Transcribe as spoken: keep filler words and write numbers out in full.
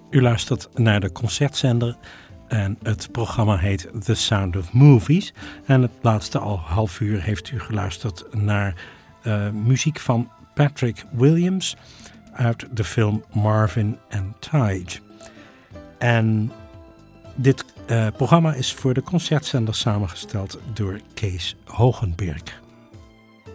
U luistert naar de concertzender en het programma heet The Sound of Movies. En het laatste al half uur heeft u geluisterd naar uh, muziek van Patrick Williams uit de film Marvin and Tige. En dit uh, programma is voor de concertzender samengesteld door Kees Hogenberg.